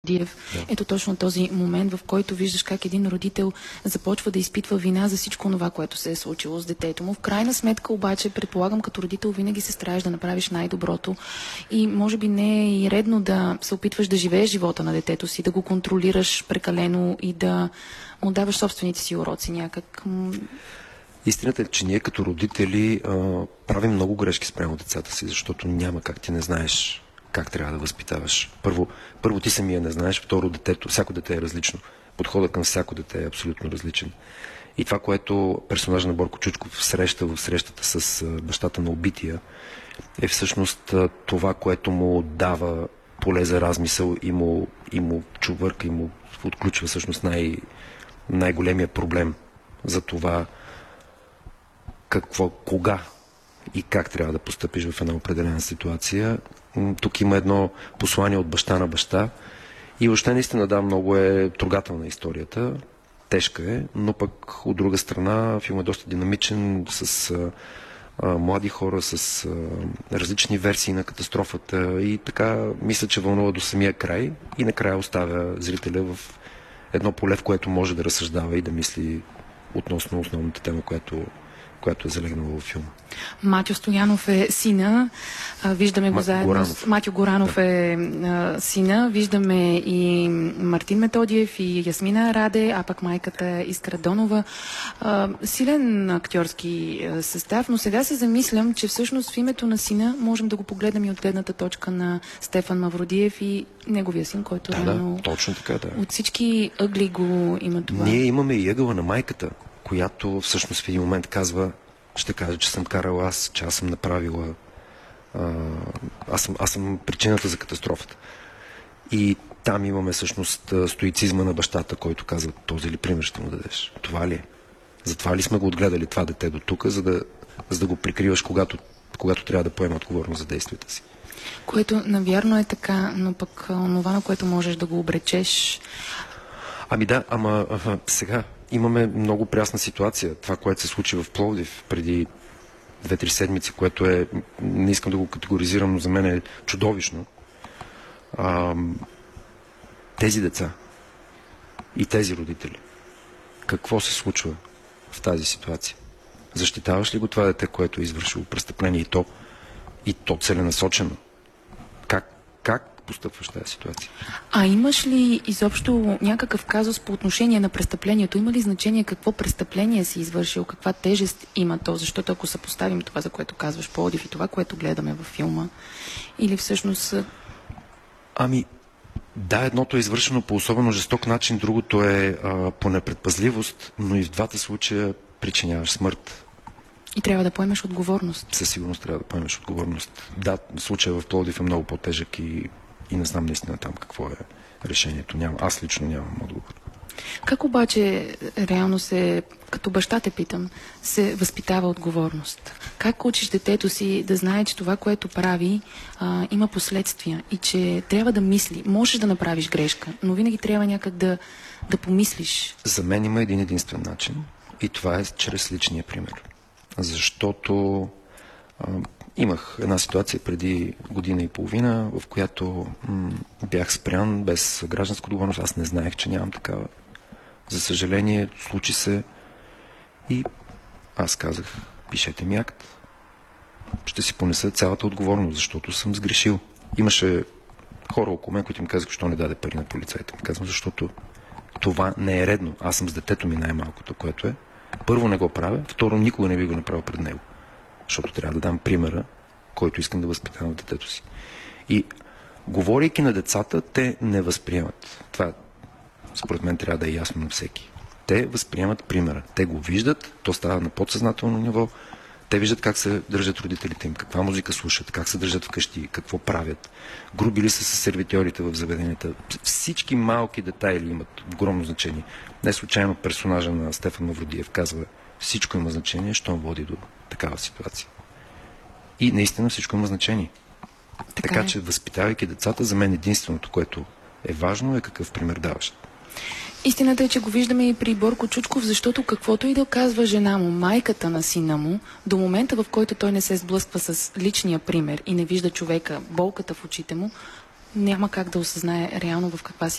Диев. Ето точно този момент, в който виждаш как един родител започва да изпитва вина за всичко това, което се е случило с детето му. В крайна сметка обаче, предполагам, като родител винаги се стараеш да направиш най-доброто и може би не е и редно да се опитваш да живееш живота на детето си, да го контролираш прекалено и да му даваш собствените си уроци някак. Истината е, че ние като родители правим много грешки спрямо децата си, защото няма как ти не знаеш как трябва да възпитаваш. Първо ти самия не знаеш, второ детето, всяко дете е различно. Подходът към всяко дете е абсолютно различен. И това, което персонажа на Борко Чучков среща в срещата с бащата на убития, е всъщност това, което му дава поле за размисъл и му чувърка, и му отключва всъщност най-големия проблем за това кога и как трябва да постъпиш в една определена ситуация. Тук има едно послание от баща на баща и въобще наистина много е трогателна историята, тежка е, но пък от друга страна филмът е доста динамичен, с млади хора, с различни версии на катастрофата и така мисля, че вълнува до самия край и накрая оставя зрителя в едно поле, в което може да разсъждава и да мисли относно основната тема, която е залегнала във филма. Матьо Стоянов е сина. Виждаме го заедно. Матьо Горанов е сина. Виждаме и Мартин Методиев и Ясмина Раде, а пък майката е Искра Донова. Силен актьорски състав, но сега се замислям, че всъщност в името на сина можем да го погледнем и от гледната точка на Стефан Мавродиев и неговия син, който реално точно така, от всички ъгли го има това. Ние имаме и ъгъла на майката, която всъщност в един момент ще каже, че съм карала аз, че аз съм направила, аз съм причината за катастрофата. И там имаме всъщност стоицизма на бащата, който казва, този ли пример ще му дадеш? Това ли е? Затова ли сме го отгледали това дете до тук, за да го прикриваш, когато трябва да поема отговорност за действията си? Което навярно е така, но пък онова, на което можеш да го обречеш... Сега имаме много прясна ситуация. Това, което се случи в Пловдив преди 2-3 седмици, което е, не искам да го категоризирам, но за мен е чудовищно. Тези деца и тези родители, какво се случва в тази ситуация? Защитаваш ли го това дете, което е извършило престъпление и то целенасочено? Как постъпваш в тази ситуация? А имаш ли изобщо някакъв казус по отношение на престъплението? Има ли значение какво престъпление си извършил? Каква тежест има то? Защото ако съпоставим това, за което казваш Пловдив и това, което гледаме във филма, или всъщност... Едното е извършено по особено жесток начин, другото е по непредпазливост, но и в двата случая причиняваш смърт. И трябва да поемеш отговорност. Със сигурност трябва да поемеш отговорност. Да, случая в Пловдив е много по-тежък и не знам наистина там какво е решението. Аз лично нямам отговор. Как обаче реално като баща те питам, се възпитава отговорност? Как учиш детето си да знае, че това, което прави, има последствия и че трябва да мисли? Можеш да направиш грешка, но винаги трябва някак да помислиш. За мен има един единствен начин и това е чрез личния пример. Защото имах една ситуация преди година и половина, в която бях спрян без гражданска отговорност. Аз не знаех, че нямам такава. За съжаление, случи се и аз казах, пишете ми акт. Ще си понеса цялата отговорност, защото съм сгрешил. Имаше хора около мен, които ми казаха, защо не даде пари на полицайите. Ми казвам, защото това не е редно. Аз съм с детето ми най-малкото, което е. Първо не го правя, второ никога не би го направил пред него. Защото трябва да дам примера, който искам да възпитавам в детето си. И говорейки на децата, те не възприемат. Това според мен трябва да е ясно на всеки. Те възприемат примера. Те го виждат, то става на подсъзнателно ниво. Те виждат как се държат родителите им, каква музика слушат, как се държат вкъщи, какво правят. Груби ли са с сервитьорите в заведенията. Всички малки детайли имат огромно значение. Не случайно персонажа на Стефан Мавродиев казва, всичко има значение, що води до такава ситуация. И наистина всичко има значение. Така че, възпитавайки децата, за мен единственото, което е важно, е какъв пример даваш. Истината е, че го виждаме и при Борко Чучков, защото каквото и да казва жена му, майката на сина му, до момента, в който той не се сблъсква с личния пример и не вижда човека, болката в очите му, няма как да осъзнае реално в каква